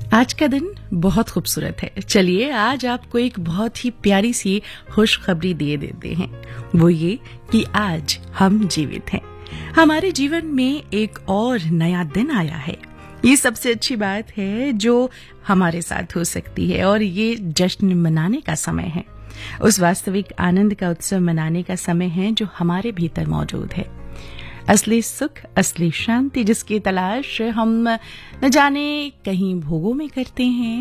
आज का दिन बहुत खूबसूरत है। चलिए आज आपको एक बहुत ही प्यारी सी खुशखबरी दे देते हैं। वो ये कि आज हम जीवित हैं। हमारे जीवन में एक और नया दिन आया है। ये सबसे अच्छी बात है जो हमारे साथ हो सकती है और ये जश्न मनाने का समय है। उस वास्तविक आनंद का उत्सव मनाने का समय है जो हमारे भीतर मौजूद है। असली सुख, असली शांति जिसकी तलाश हम न जाने कहीं भोगों में करते हैं